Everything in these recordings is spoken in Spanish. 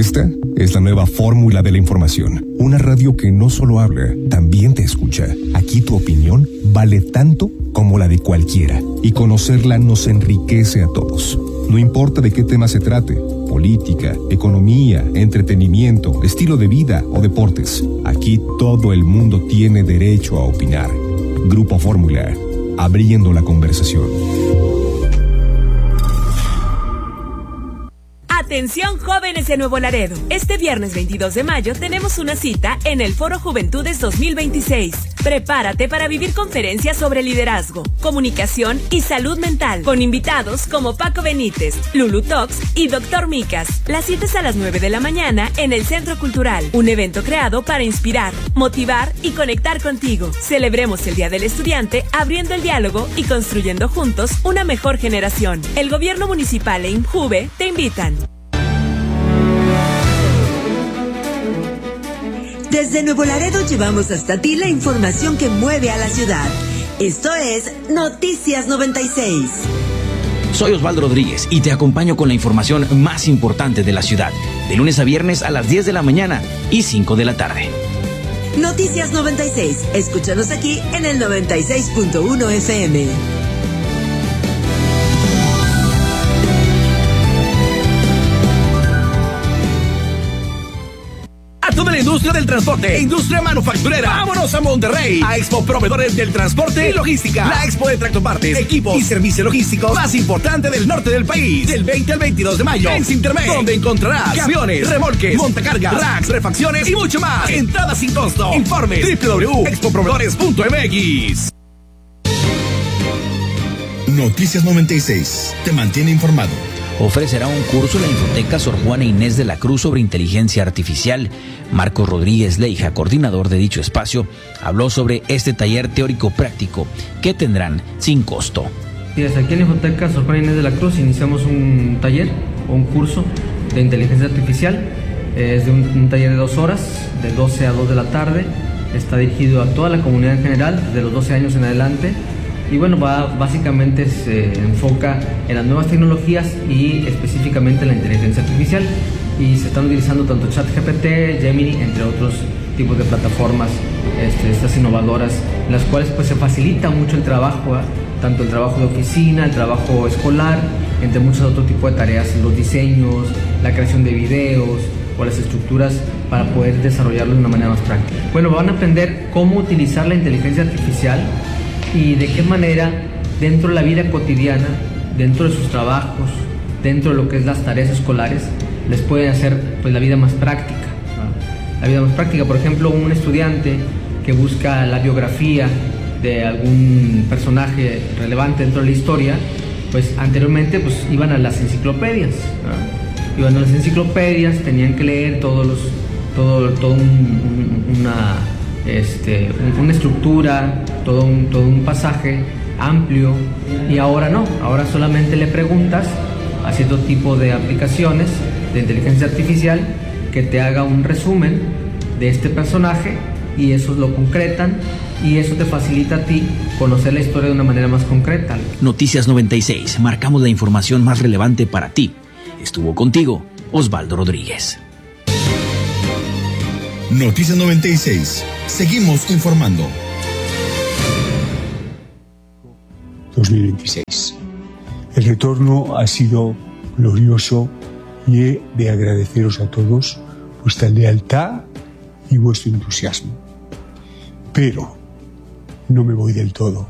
Esta es la nueva fórmula de la información. Una radio que no solo habla, también te escucha. Aquí tu opinión vale tanto como la de cualquiera. Y conocerla nos enriquece a todos. No importa de qué tema se trate. Política, economía, entretenimiento, estilo de vida o deportes. Aquí todo el mundo tiene derecho a opinar. Grupo Fórmula. Abriendo la conversación. Atención jóvenes de Nuevo Laredo. Este viernes 22 de mayo tenemos una cita en el Foro Juventudes 2026. Prepárate para vivir conferencias sobre liderazgo, comunicación y salud mental, con invitados como Paco Benítez, Lulu Tox y Dr. Micas. La cita es a las 9 de la mañana en el Centro Cultural, un evento creado para inspirar, motivar y conectar contigo. Celebremos el Día del Estudiante abriendo el diálogo y construyendo juntos una mejor generación. El Gobierno Municipal e INJUVE te invitan. Desde Nuevo Laredo llevamos hasta ti la información que mueve a la ciudad. Esto es Noticias 96. Soy Osvaldo Rodríguez y te acompaño con la información más importante de la ciudad, de lunes a viernes a las 10 de la mañana y 5 de la tarde. Noticias 96. Escúchanos aquí en el 96.1 FM. Toda la industria del transporte, industria manufacturera. Vámonos a Monterrey, a Expo Proveedores del Transporte y Logística. La expo de tractopartes, equipos y servicios logísticos más importante del norte del país. Del 20 al 22 de mayo en Cintermex, donde encontrarás camiones, remolques, montacargas, racks, refacciones y mucho más. Entrada sin costo. Informe www.expoproveedores.mx. Noticias 96 te mantiene informado. Ofrecerá un curso la Infoteca Sor Juana Inés de la Cruz sobre inteligencia artificial. Marcos Rodríguez Leija, coordinador de dicho espacio, habló sobre este taller teórico-práctico que tendrán sin costo. Desde aquí en la Infoteca Sor Juana Inés de la Cruz iniciamos un taller o un curso de inteligencia artificial. Es de un taller de 2 horas, de 12 a 2 de la tarde. Está dirigido a toda la comunidad en general, de los 12 años en adelante. Y bueno, básicamente se enfoca en las nuevas tecnologías y específicamente en la inteligencia artificial. Y se están utilizando tanto ChatGPT, Gemini, entre otros tipos de plataformas, estas innovadoras, en las cuales pues se facilita mucho el trabajo, tanto el trabajo de oficina, el trabajo escolar, entre muchos otros tipos de tareas, los diseños, la creación de videos o las estructuras para poder desarrollarlo de una manera más práctica. Bueno, van a aprender cómo utilizar la inteligencia artificial y de qué manera dentro de la vida cotidiana, dentro de sus trabajos, dentro de lo que es las tareas escolares, les puede hacer pues la vida más práctica, ¿no? La vida más práctica, por ejemplo, un estudiante que busca la biografía de algún personaje relevante dentro de la historia, pues anteriormente pues iban a las enciclopedias, ¿no? Iban a las enciclopedias, tenían que leer una estructura, todo un pasaje amplio, y ahora no, ahora solamente le preguntas a cierto tipo de aplicaciones de inteligencia artificial que te haga un resumen de este personaje y esos lo concretan y eso te facilita a ti conocer la historia de una manera más concreta. Noticias 96, marcamos la información más relevante para ti. Estuvo contigo Osvaldo Rodríguez. Noticias 96. Seguimos informando. 2026. El retorno ha sido glorioso y he de agradeceros a todos vuestra lealtad y vuestro entusiasmo. Pero no me voy del todo.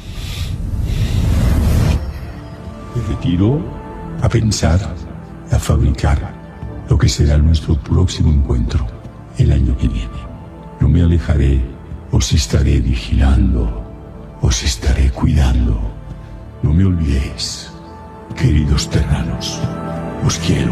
Me retiro a pensar, a fabricar lo que será nuestro próximo encuentro el año que viene. No me alejaré, os estaré vigilando, os estaré cuidando. No me olvidéis, queridos terranos, os quiero.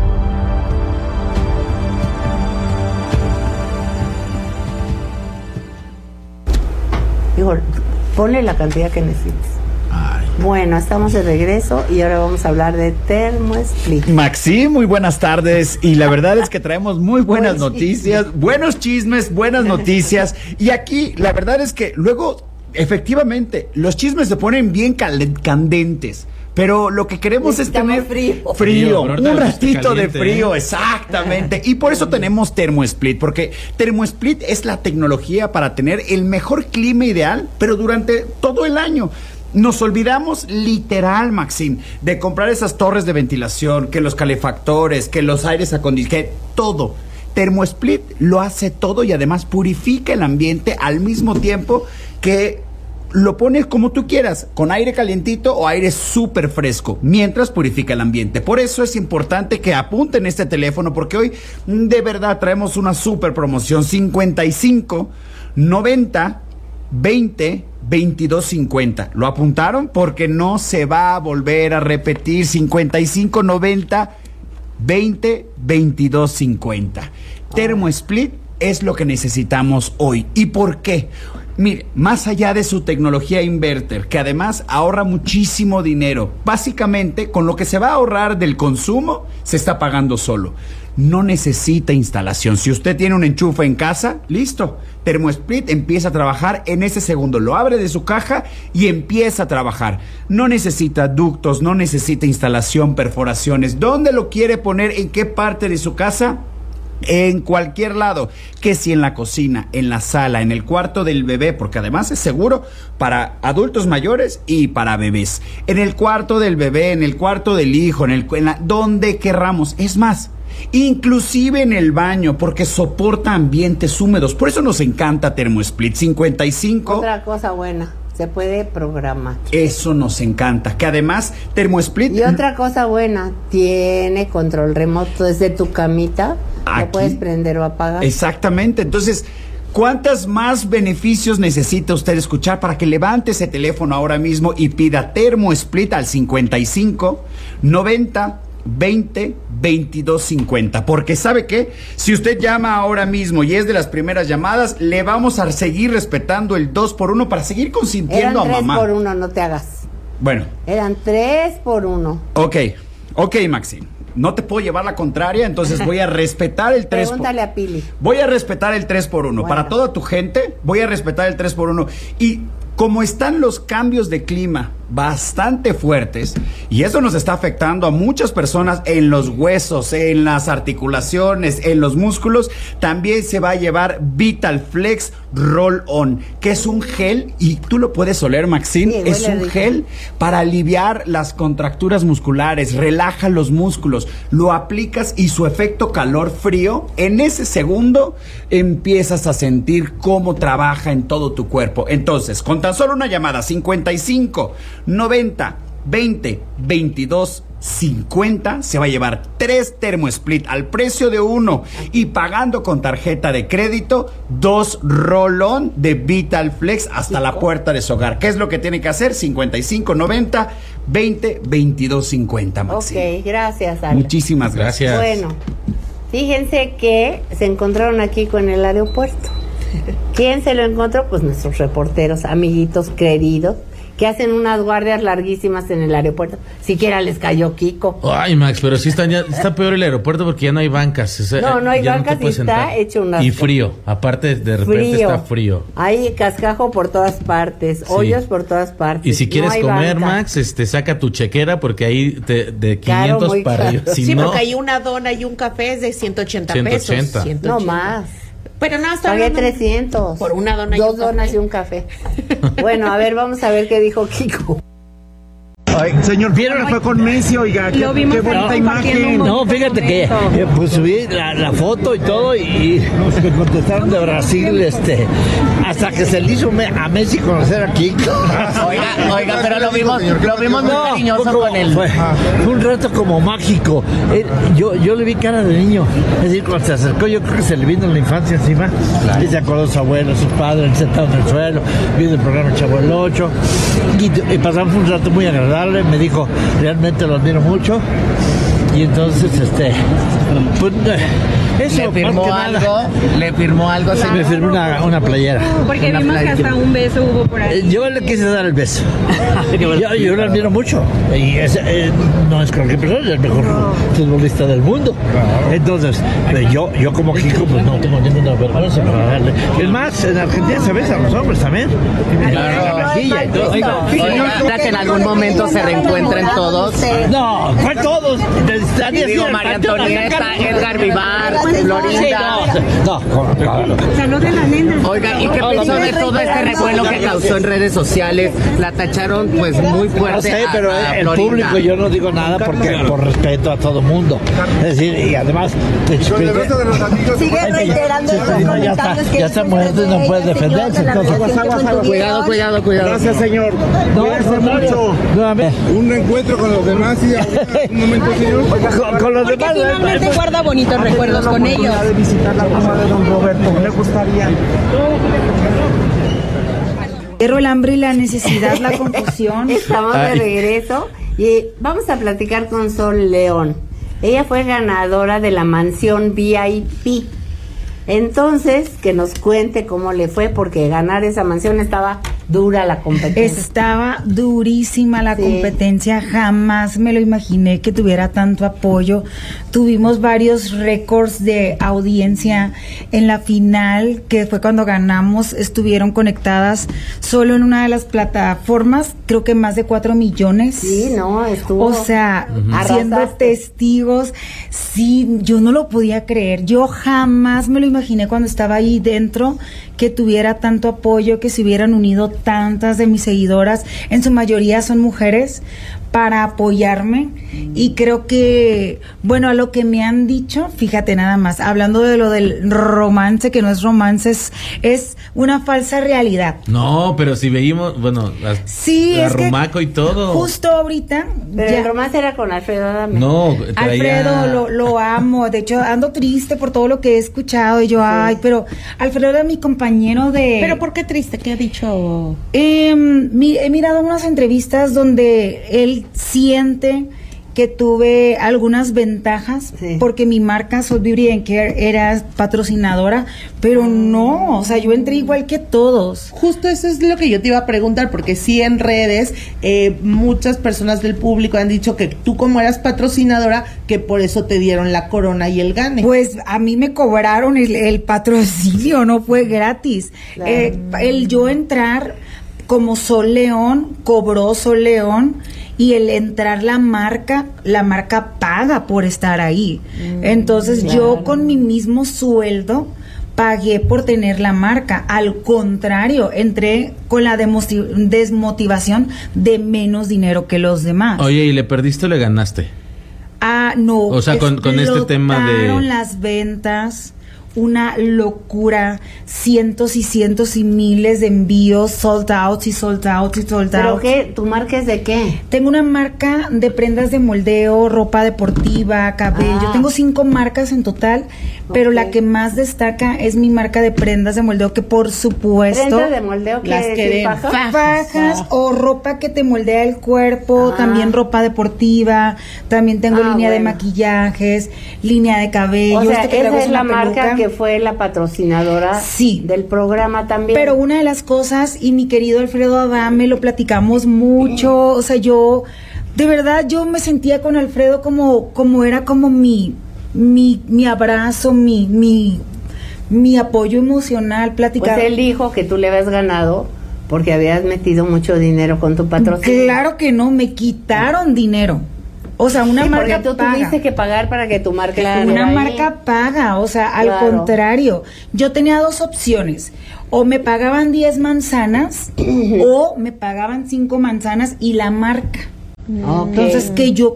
Digo, ponle la cantidad que necesites. Bueno, estamos de regreso y ahora vamos a hablar de ThermoSplit. Maxi, muy buenas tardes. Y la verdad es que traemos muy buenas noticias, buenos chismes, buenas noticias. Y aquí la verdad es que luego, efectivamente, los chismes se ponen bien candentes. pero lo que queremos es tener frío, un ratito de frío, exactamente. Y por eso tenemos ThermoSplit, porque ThermoSplit es la tecnología para tener el mejor clima ideal, pero durante todo el año. Nos olvidamos literal, Maxine, de comprar esas torres de ventilación, que los calefactores, que los aires acondicionados, que todo. ThermoSplit lo hace todo y además purifica el ambiente al mismo tiempo que lo pones como tú quieras, con aire calientito o aire súper fresco, mientras purifica el ambiente. Por eso es importante que apunten este teléfono, porque hoy de verdad traemos una súper promoción: 55 90 20 22 50. ¿Lo apuntaron? Porque no se va a volver a repetir. 55 90 20 22 50. ThermoSplit es lo que necesitamos hoy. ¿Y por qué? Mire, más allá de su tecnología inverter, que además ahorra muchísimo dinero, básicamente con lo que se va a ahorrar del consumo, se está pagando solo. No necesita instalación. Si usted tiene un enchufe en casa, listo. ThermoSplit empieza a trabajar en ese segundo. Lo abre de su caja y empieza a trabajar. No necesita ductos, no necesita instalación, perforaciones. ¿Dónde lo quiere poner? ¿En qué parte de su casa? En cualquier lado, que si en la cocina, en la sala, en el cuarto del bebé, porque además es seguro para adultos mayores y para bebés. En el cuarto del bebé, en el cuarto del hijo, donde querramos. Es más, inclusive en el baño, porque soporta ambientes húmedos. Por eso nos encanta ThermoSplit. 55. Otra cosa buena, se puede programar. Eso nos encanta, que además ThermoSplit. Y otra cosa buena, tiene control remoto desde tu camita. Lo puedes prender o apagar. Exactamente. Entonces, ¿cuántos más beneficios necesita usted escuchar para que levante ese teléfono ahora mismo y pida ThermoSplit al 55 90 20 22 50? Porque ¿sabe qué? Si usted llama ahora mismo y es de las primeras llamadas, le vamos a seguir respetando el 2x1 para seguir consintiendo a mamá. Eran 3x1, no te hagas. Bueno. Eran 3x1. Ok, Maxine. No te puedo llevar la contraria, entonces voy a respetar el 3x1. Pregúntale a Pili. Voy a respetar el 3x1. Bueno. Para toda tu gente, voy a respetar el 3x1. Y como están los cambios de clima bastante fuertes, y eso nos está afectando a muchas personas en los huesos, en las articulaciones, en los músculos, también se va a llevar VitalFlex Roll-On, que es un gel, y tú lo puedes oler, Maxine, sí, es un gel para aliviar las contracturas musculares, relaja los músculos, lo aplicas y su efecto calor-frío, en ese segundo empiezas a sentir cómo trabaja en todo tu cuerpo. Entonces, con tan solo una llamada, 55 90 20 22 50, se va a llevar 3 ThermoSplit al precio de 1 y pagando con tarjeta de crédito 2 Roll-On de VitalFlex hasta la puerta de su hogar. ¿Qué es lo que tiene que hacer? 55 90 20 22 50, Maxi. Ok, gracias, Ale. Muchísimas gracias. Bueno, fíjense que se encontraron aquí con el aeropuerto. ¿Quién se lo encontró? Pues nuestros reporteros, amiguitos queridos, que hacen unas guardias larguísimas en el aeropuerto. Siquiera les cayó Kiko. Ay, Max, pero sí está peor el aeropuerto porque ya no hay bancas. O sea, no hay bancas y está hecho un asco. Y frío, aparte de repente está frío. Hay cascajo por todas partes, hoyos por todas partes. Y si quieres comer, bancas. Max, saca tu chequera porque ahí de 500 para arriba. Sí, porque hay una dona y un café es de 180 pesos. 180. No más. Pero no, pagué 300 por una dona y 2 donas y un café. Bueno, a ver, vamos a ver qué dijo Kiko. Ay, señor, ¿vieron? Fue con Messi, oiga, qué bonita imagen. No, fíjate que pues subí la foto y todo y nos contestaron de Brasil, hasta que se le hizo a Messi conocer a Kiko. Oiga, pero lo vimos muy cariñoso con él. Fue un rato como mágico. Yo le vi cara de niño, es decir, cuando se acercó, yo creo que se le vino la infancia encima, y se acordó de su abuelo, sus padres, sentados en el suelo, viendo el programa Chavo el 8, y pasamos un rato muy agradable. Me dijo, realmente lo admiro mucho. Y entonces, pues, eso, ¿Le firmó algo? ¿Le firmó algo? Claro. Me firmó una playera. Porque vimos que hasta un beso hubo por ahí. Yo le quise dar el beso. Yo lo admiro mucho. Y no es cualquier persona, es el mejor futbolista del mundo. Entonces, yo como Kiko, pues no tengo ninguna vergüenza para darle. Es más, en Argentina se besa a los hombres también. Claro. ¿Oiga, que en algún momento se reencuentren todos? No, ¿cuál todos? Digo, María Antonieta, Edgar Vivar, Florinda. No, claro. Salud de la nena. Oiga, ¿y qué pensó de todo este revuelo que causó en redes sociales? La tacharon pues muy fuerte. No sé, pero el público yo no digo nada porque por respeto a todo mundo. Es decir, y además sigue reiterando los comentarios que ya está muerto y no puede defenderse. Cuidado. Gracias, señor. Cuídense mucho. Un reencuentro con los demás y un momento, señor. Con los demás. Finalmente guarda bonitos recuerdos con ellos. De visitar la tumba de don Roberto, me gustaría. El hambre y la necesidad, la confusión. Estamos de regreso y vamos a platicar con Sol León. Ella fue ganadora de la mansión VIP. Entonces, que nos cuente cómo le fue, porque ganar esa mansión estaba dura la competencia. Estaba durísima la competencia, jamás me lo imaginé que tuviera tanto apoyo. Tuvimos varios récords de audiencia en la final, que fue cuando ganamos, estuvieron conectadas solo en una de las plataformas, creo que más de 4 millones. Sí, no, estuvo. O sea, siendo testigos, sí, yo no lo podía creer, yo jamás me lo imaginé cuando estaba ahí dentro, que tuviera tanto apoyo, que se hubieran unido tantas de mis seguidoras, en su mayoría son mujeres, para apoyarme. Y creo que, bueno, a lo que me han dicho, fíjate nada más, hablando de lo del romance, que no es romance, es una falsa realidad. No, pero si veíamos, bueno, la Rumaco y todo. Justo ahorita. Pero el romance era con Alfredo Adame. No, Alfredo lo amo, de hecho ando triste por todo lo que he escuchado y yo, ay, pero Alfredo era mi compañero de... ¿Pero por qué triste? ¿Qué ha dicho? He mirado unas entrevistas donde él siente que tuve algunas ventajas porque mi marca Sol Beauty and Care era patrocinadora, pero no, o sea, yo entré igual que todos. Justo eso es lo que yo te iba a preguntar, porque sí en redes muchas personas del público han dicho que tú, como eras patrocinadora, que por eso te dieron la corona y el gane. Pues a mí me cobraron el patrocinio, no fue gratis. Claro. El yo entrar como Sol León, cobró Sol León, y el entrar la marca paga por estar ahí. Entonces yo con mi mismo sueldo pagué por tener la marca. Al contrario, entré con la desmotivación de menos dinero que los demás. Oye, ¿y le perdiste o le ganaste? No. O sea, con este tema de... las ventas, una locura, cientos y cientos y miles de envíos, sold out. ¿Pero qué? ¿Tu marca es de qué? Tengo una marca de prendas de moldeo, ropa deportiva, cabello. Tengo 5 marcas en total, pero la que más destaca es mi marca de prendas de moldeo, que por supuesto... ¿Prendas de moldeo? Las queremos. Fajas o ropa que te moldea el cuerpo, también ropa deportiva, también tengo línea de maquillajes, línea de cabello. O sea, esa es la marca que fue la patrocinadora del programa también. Pero una de las cosas, y mi querido Alfredo Adame, lo platicamos mucho, o sea, yo, de verdad, yo me sentía con Alfredo como era como mi abrazo, mi apoyo emocional, platicar. Pues él dijo que tú le habías ganado porque habías metido mucho dinero con tu patrocinio. Claro que no, me quitaron dinero. O sea, una marca porque tú tuviste que pagar para que tu marca una marca paga, o sea, al contrario. Yo tenía 2 opciones. O me pagaban 10 manzanas o me pagaban 5 manzanas y la marca. Entonces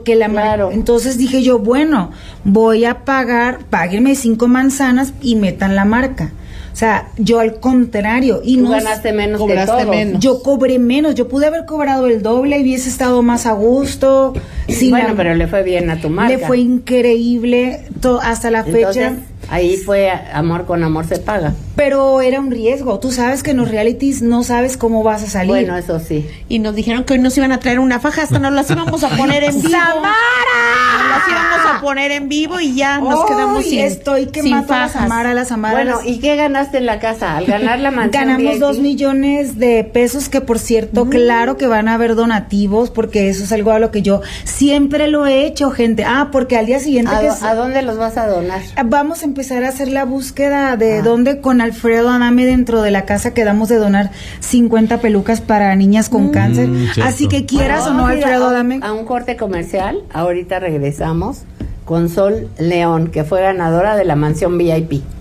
entonces dije yo, bueno, voy a páguenme 5 manzanas y metan la marca. O sea, yo al contrario. Y tú ganaste menos que todos. Menos. Yo cobré menos. Yo pude haber cobrado el doble y hubiese estado más a gusto. Bueno, pero le fue bien a tu marca. Le fue increíble hasta la fecha. Ahí fue amor con amor se paga. Pero era un riesgo. Tú sabes que en los realities no sabes cómo vas a salir. Bueno, eso sí. Y nos dijeron que hoy nos iban a traer una faja, hasta nos las íbamos a poner en vivo. ¡Samara! Así vamos a poner en vivo y ya nos quedamos sin estoy quemando a las Amaras. Bueno, ¿y qué ganaste en la casa? Al ganar la mansión ganamos VIP. 2 millones de pesos, que por cierto, claro que van a haber donativos, porque eso es algo a lo que yo siempre lo he hecho, gente. Porque al día siguiente ¿A dónde los vas a donar? Vamos a empezar a hacer la búsqueda de dónde con Alfredo Adame dentro de la casa quedamos de donar 50 pelucas para niñas con cáncer. Así que quieras o no, Alfredo Adame. A un corte comercial, ahorita regresamos con Sol León, que fue ganadora de la mansión VIP.